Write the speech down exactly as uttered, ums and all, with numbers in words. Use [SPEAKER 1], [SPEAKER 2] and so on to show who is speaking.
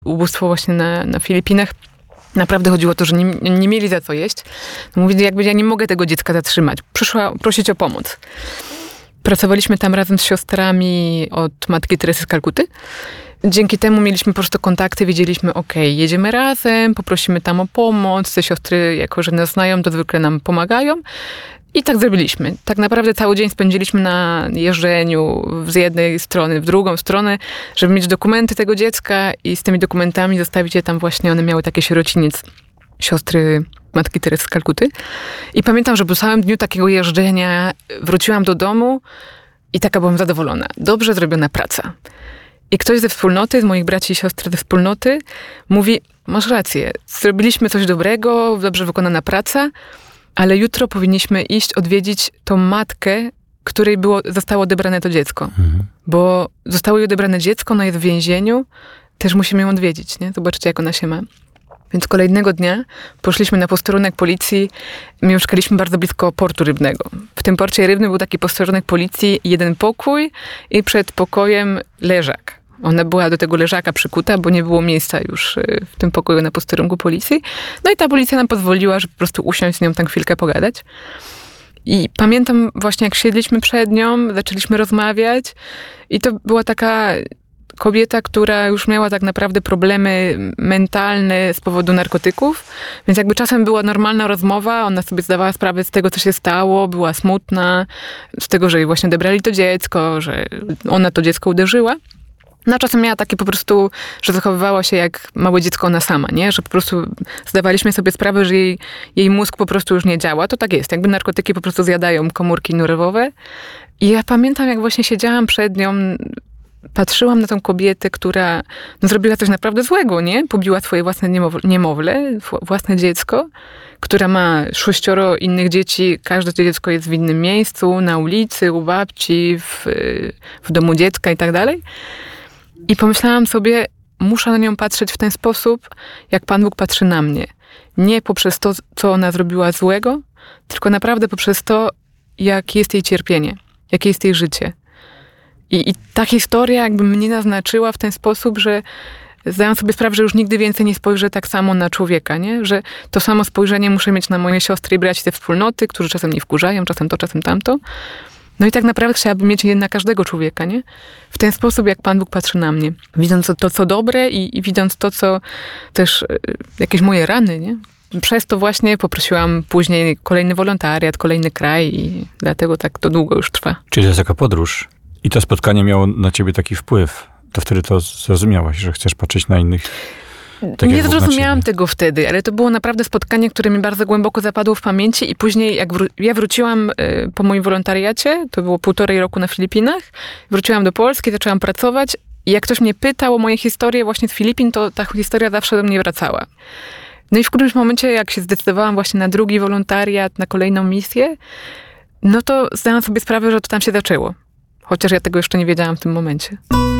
[SPEAKER 1] ubóstwo właśnie na, na Filipinach. Naprawdę chodziło o to, że nie, nie mieli za co jeść. Mówili, jakby ja nie mogę tego dziecka zatrzymać. Przyszła prosić o pomoc. Pracowaliśmy tam razem z siostrami od Matki Teresy z Kalkuty. Dzięki temu mieliśmy po prostu kontakty, wiedzieliśmy, okej, okay, jedziemy razem, poprosimy tam o pomoc. Te siostry, jako że nas znają, to zwykle nam pomagają. I tak zrobiliśmy. Tak naprawdę cały dzień spędziliśmy na jeżdżeniu z jednej strony w drugą stronę, żeby mieć dokumenty tego dziecka i z tymi dokumentami zostawić je tam właśnie. One miały taki sierociniec siostry Matki Teresy z Kalkuty. I pamiętam, że po całym dniu takiego jeżdżenia wróciłam do domu i taka byłam zadowolona. Dobrze zrobiona praca. I ktoś ze wspólnoty, z moich braci i siostry ze wspólnoty mówi, masz rację, zrobiliśmy coś dobrego, dobrze wykonana praca, ale jutro powinniśmy iść odwiedzić tą matkę, której było, zostało odebrane to dziecko. Mhm. Bo zostało jej odebrane dziecko, ona jest w więzieniu, też musimy ją odwiedzić, nie? Zobaczycie, jak ona się ma. Więc kolejnego dnia poszliśmy na posterunek policji. Mieszkaliśmy bardzo blisko portu rybnego. W tym porcie rybnym był taki posterunek policji, jeden pokój i przed pokojem leżak. Ona była do tego leżaka przykuta, bo nie było miejsca już w tym pokoju na posterunku policji. No i ta policja nam pozwoliła, żeby po prostu usiąść z nią tam chwilkę pogadać. I pamiętam właśnie, jak siedliśmy przed nią, zaczęliśmy rozmawiać i to była taka kobieta, która już miała tak naprawdę problemy mentalne z powodu narkotyków, więc jakby czasem była normalna rozmowa, ona sobie zdawała sprawę z tego, co się stało, była smutna, z tego, że jej właśnie odebrali to dziecko, że ona to dziecko uderzyła. No a czasem miała takie po prostu, że zachowywała się jak małe dziecko ona sama, nie? Że po prostu zdawaliśmy sobie sprawę, że jej, jej mózg po prostu już nie działa. To tak jest, jakby narkotyki po prostu zjadają komórki nerwowe. I ja pamiętam, jak właśnie siedziałam przed nią, patrzyłam na tą kobietę, która no, zrobiła coś naprawdę złego, nie? Pobiła swoje własne niemowlę, niemowlę, własne dziecko, która ma sześcioro innych dzieci. Każde to dziecko jest w innym miejscu, na ulicy, u babci, w, w domu dziecka i tak dalej. I pomyślałam sobie, muszę na nią patrzeć w ten sposób, jak Pan Bóg patrzy na mnie. Nie poprzez to, co ona zrobiła złego, tylko naprawdę poprzez to, jakie jest jej cierpienie, jakie jest jej życie. I, I ta historia jakby mnie naznaczyła w ten sposób, że zdałam sobie sprawę, że już nigdy więcej nie spojrzę tak samo na człowieka, nie? Że to samo spojrzenie muszę mieć na moje siostry i braci ze wspólnoty, którzy czasem mnie wkurzają, czasem to, czasem tamto. No i tak naprawdę chciałabym mieć je na każdego człowieka, nie? W ten sposób, jak Pan Bóg patrzy na mnie. Widząc to, co dobre i, i widząc to, co też y, jakieś moje rany, nie? Przez to właśnie poprosiłam później kolejny wolontariat, kolejny kraj i dlatego tak to długo już trwa.
[SPEAKER 2] Czyli to jest taka podróż. I to spotkanie miało na ciebie taki wpływ. To wtedy to zrozumiałaś, że chcesz patrzeć na innych. Tak
[SPEAKER 1] nie zrozumiałam tego wtedy, ale to było naprawdę spotkanie, które mi bardzo głęboko zapadło w pamięci i później jak wró- ja wróciłam y, po moim wolontariacie, to było półtorej roku na Filipinach, wróciłam do Polski, zaczęłam pracować i jak ktoś mnie pytał o moje historie właśnie z Filipin, to ta historia zawsze do mnie wracała. No i w którymś momencie, jak się zdecydowałam właśnie na drugi wolontariat, na kolejną misję, no to zdałam sobie sprawę, że to tam się zaczęło. Chociaż ja tego jeszcze nie wiedziałam w tym momencie.